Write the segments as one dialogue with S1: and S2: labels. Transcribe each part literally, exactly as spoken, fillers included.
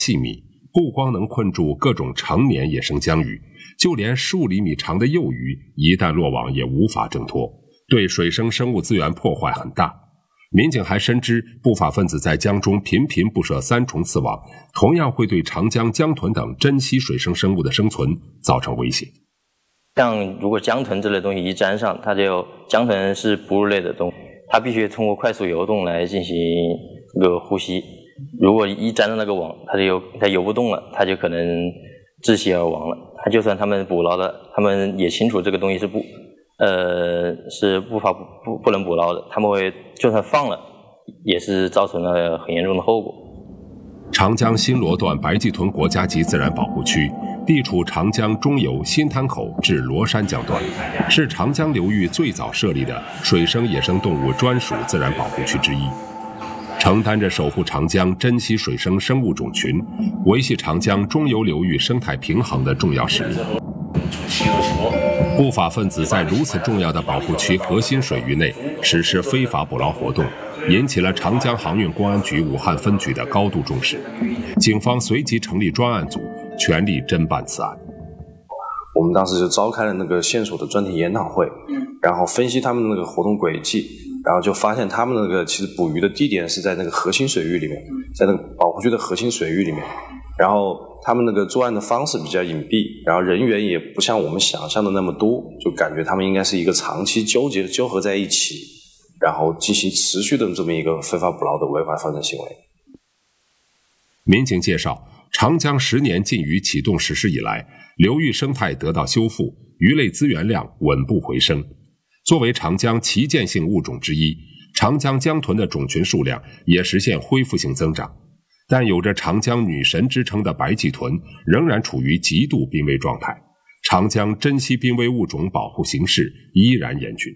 S1: 细密，不光能困住各种成年野生江鱼，就连数厘米长的幼鱼一旦落网也无法挣脱，对水生生物资源破坏很大。民警还深知不法分子在江中频频布设三重刺网，同样会对长江江豚等珍稀水生生物的生存造成威胁。
S2: 像如果江豚这类东西一沾上，它就江豚是哺乳类的动物，它必须通过快速游动来进行这个呼吸。如果一沾到那个网，它就游它游不动了，它就可能窒息而亡了。它就算他们捕捞的，他们也清楚这个东西是不呃是不法不不能捕捞的，他们会就算放了，也是造成了很严重的后果。
S1: 长江新罗段白鳍豚国家级自然保护区地处长江中游新滩口至罗山江段，是长江流域最早设立的水生野生动物专属自然保护区之一，承担着守护长江珍稀水生生物种群、维系长江中游流域生态平衡的重要使命。不法分子在如此重要的保护区核心水域内实施非法捕捞活动，引起了长江航运公安局武汉分局的高度重视。警方随即成立专案组，全力侦办此案。
S3: 我们当时就召开了那个线索的专题研讨会，然后分析他们那个活动轨迹，然后就发现他们那个其实捕鱼的地点是在那个核心水域里面，在那个保护区的核心水域里面，然后他们那个作案的方式比较隐蔽，然后人员也不像我们想象的那么多，就感觉他们应该是一个长期纠结纠合在一起，然后进行持续的这么一个非法捕捞的违法犯罪行为。
S1: 民警介绍，长江十年禁渔启动实施以来，流域生态得到修复，鱼类资源量稳步回升。作为长江旗舰性物种之一，长江江豚的种群数量也实现恢复性增长。但有着长江女神之称的白鳍豚仍然处于极度濒危状态，长江珍稀濒危物种保护形势依然严峻。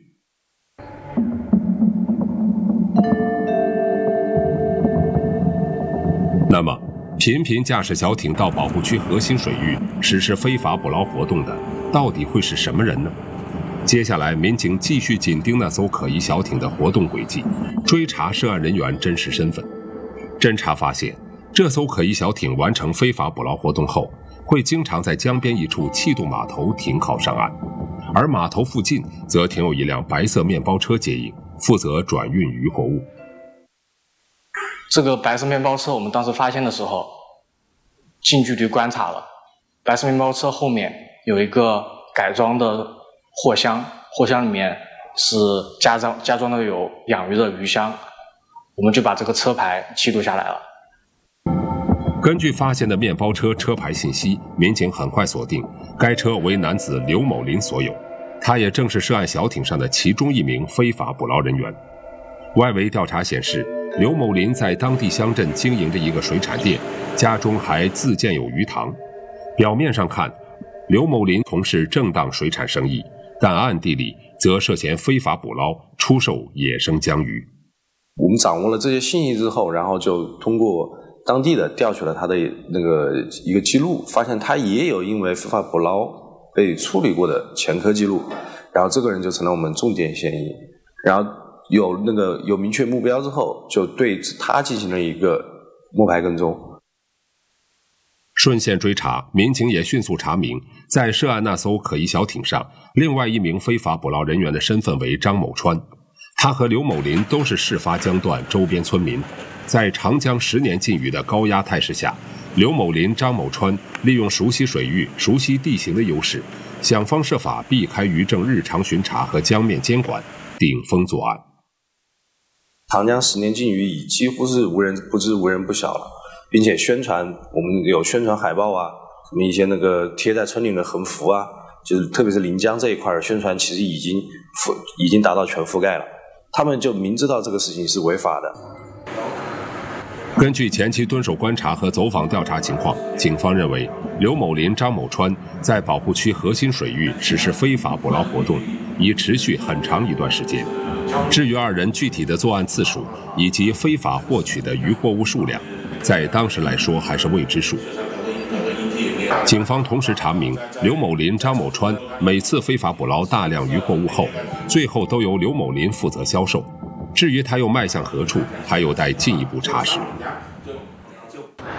S1: 那么，频频驾驶小艇到保护区核心水域实施非法捕捞活动的，到底会是什么人呢？接下来，民警继续紧盯那艘可疑小艇的活动轨迹，追查涉案人员真实身份。侦查发现，这艘可疑小艇完成非法捕捞活动后，会经常在江边一处气动码头停靠上岸，而码头附近则停有一辆白色面包车接应，负责转运渔获物。
S4: 这个白色面包车我们当时发现的时候，近距离观察了，白色面包车后面有一个改装的货箱，货箱里面是加装加装的有养鱼的鱼箱，我们就把这个车牌记录下来了。
S1: 根据发现的面包车车牌信息，民警很快锁定该车为男子刘某林所有，他也正是涉案小艇上的其中一名非法捕捞人员。外围调查显示，刘某林在当地乡镇经营着一个水产店，家中还自建有鱼塘。表面上看，刘某林从事正当水产生意，但暗地里则涉嫌非法捕捞、出售野生江鱼。
S3: 我们掌握了这些信息之后，然后就通过当地的调取了他的那个一个记录，发现他也有因为非法捕捞被处理过的前科记录，然后这个人就成了我们重点嫌疑。然后有那个有明确目标之后，就对他进行了一个摸排跟踪。
S1: 顺线追查，民警也迅速查明，在涉案那艘可疑小艇上，另外一名非法捕捞人员的身份为张某川。他和刘某林都是事发江段周边村民。在长江十年禁渔的高压态势下，刘某林、张某川利用熟悉水域、熟悉地形的优势，想方设法避开渔政日常巡查和江面监管，顶风作案。
S3: 长江十年禁渔已几乎是无人不知、无人不晓了，并且宣传，我们有宣传海报啊，什么一些那个贴在村里的横幅啊，就是特别是临江这一块的宣传，其实已经覆已经达到全覆盖了。他们就明知道这个事情是违法的。
S1: 根据前期蹲守观察和走访调查情况，警方认为刘某林、张某川在保护区核心水域实施非法捕捞活动，已持续很长一段时间。至于二人具体的作案次数以及非法获取的渔获物数量，在当时来说还是未知数。警方同时查明，刘某林、张某川每次非法捕捞大量渔获物后，最后都由刘某林负责销售。至于他又迈向何处，还有待进一步查实。
S4: 不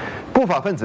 S5: 不法分子